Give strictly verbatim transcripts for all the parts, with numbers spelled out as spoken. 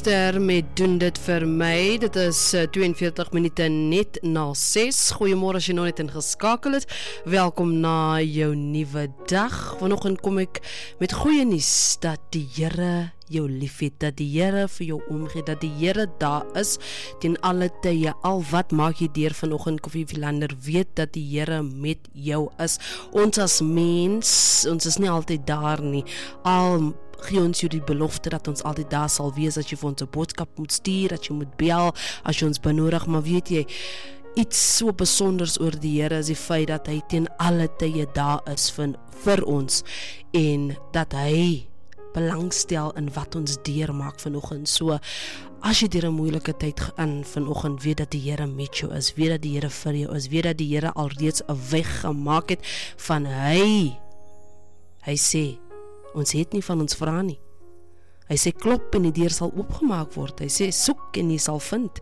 Punkster met doen dit vir my. Dit is uh, tweeënveertig minute net na ses. Goeiemôre as jy nog net ingeskakel het. Welkom na jou nuwe dag. Vanoggend kom ek met goeie nuus dat die Here jou liefhet, dat die Here vir jou omgee, dat die Here daar is ten alle tye. Al wat maak jy deur vanoggend, Koffie Philander, weet dat die Here met jou is. Ons as mens, ons is nie altyd daar nie. Al gee ons jou die belofte dat ons altyd daar sal wees, as jy vir ons 'n boodskap moet stuur, dat jy moet bel, as jy ons benodig, maar weet jy, iets so besonders oor die Here is die feit dat hy ten alle tye daar is vir, vir ons, en dat hy belangstel in wat ons deurmaak vanoggend. So, as jy deur 'n moeilike tyd gaan vanoggend, weet dat die Here met jou is, weet dat die Here vir jou is, weet dat die Here alreeds 'n weg gemaak het van hy. Hy sê, ons het nie van ons vra nie. Hy sê, klop en die deur sal oopgemaak word. Hy sê, soek en jy sal vind.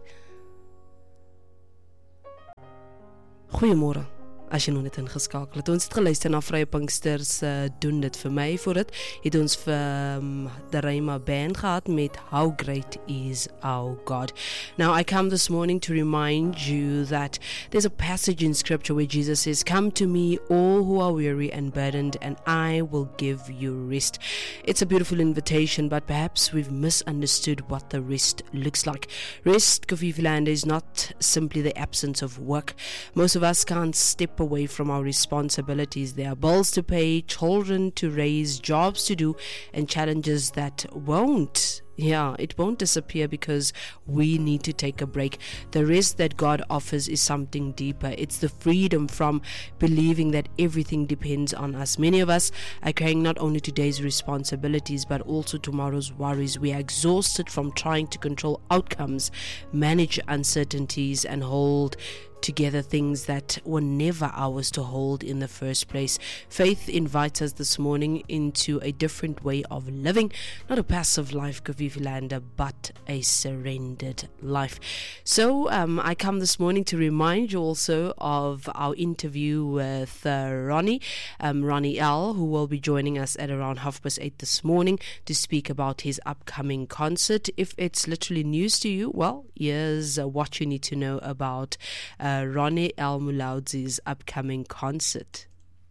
Goeiemôre, as jy nog net ingeskakel het. Ons het geluister na Vrye Pinksters uh, doen dit vir my. Voor dit het ons vir um, the Rhema Band gehad met How Great Is Our God. Now I come this morning to remind you that there's a passage in scripture where Jesus says, come to me all who are weary and burdened, and I will give you rest. It's a beautiful invitation, but perhaps we've misunderstood what the rest looks like. Rest, Koffie Philander, is not simply the absence of work. Most of us can't step away from our responsibilities. There are bills to pay, children to raise, jobs to do, and challenges that won't Yeah, it won't disappear because we need to take a break. The rest that God offers is something deeper. It's the freedom from believing that everything depends on us. Many of us are carrying not only today's responsibilities, but also tomorrow's worries. We are exhausted from trying to control outcomes, manage uncertainties, and hold together things that were never ours to hold in the first place. Faith invites us this morning into a different way of living, not a passive life, Koffie Philander, but a surrendered life. So um, I come this morning to remind you also of our interview with uh, Ronnie, um, Ronnie L, who will be joining us at around half past eight this morning to speak about his upcoming concert. If it's literally news to you, well, here's uh, what you need to know about uh, Uh, Ronnie L. Mulaudzi's upcoming concert.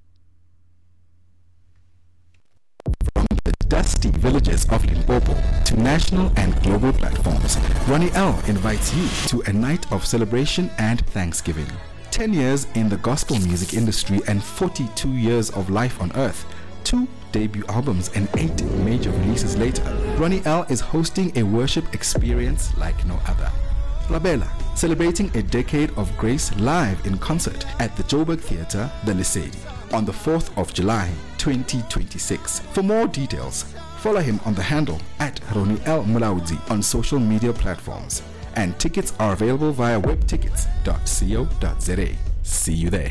From the dusty villages of Limpopo to national and global platforms, Ronnie L. invites you to a night of celebration and thanksgiving. Ten years in the gospel music industry and forty-two years of life on earth, two debut albums and eight major releases later, Ronnie L. is hosting a worship experience like no other. Labella, celebrating a decade of grace live in concert at the Joburg Theatre, the Lesedi, on the fourth of July, twenty twenty-six. For more details, follow him on the handle at Ronnie L. Mulaudzi on social media platforms. And tickets are available via webtickets dot co dot za. See you there.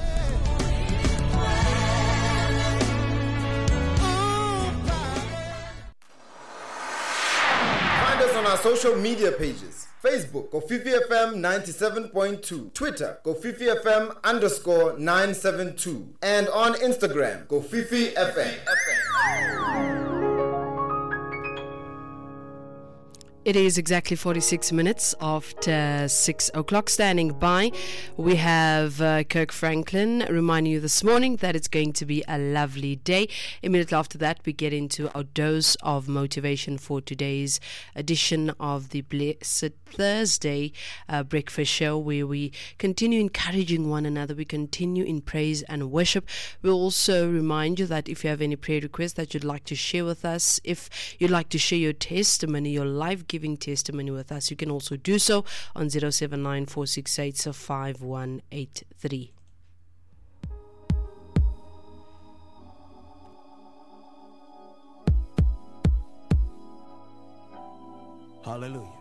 Find us on our social media pages. Facebook, Kofifi F M ninety-seven point two. Twitter, Kofifi F M underscore nine seven two. And on Instagram, Kofifi F M. It is exactly forty-six minutes after six o'clock. Standing by, we have uh, Kirk Franklin reminding you this morning that it's going to be a lovely day. Immediately after that, we get into our dose of motivation for today's edition of the Blessed Thursday uh, breakfast show, where we continue encouraging one another. We continue in praise and worship. We'll also remind you that if you have any prayer requests that you'd like to share with us, if you'd like to share your testimony, your life giving testimony with us, you can also do so on zero seven nine four six eight five one eight three. Hallelujah.